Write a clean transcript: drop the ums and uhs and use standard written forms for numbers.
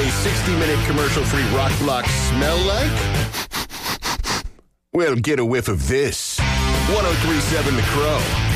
60-minute commercial-free rock block smell like? Well, get a whiff of this. 103.7 The Crow.